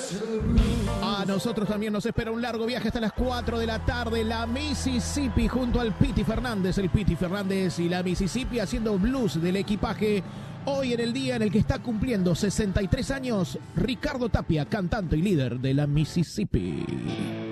A nosotros también nos espera un largo viaje hasta las 4 de la tarde. La Mississippi junto al Piti Fernández. El Piti Fernández y la Mississippi haciendo blues del equipaje. Hoy en el día en el que está cumpliendo 63 años, Ricardo Tapia, cantante y líder de la Mississippi.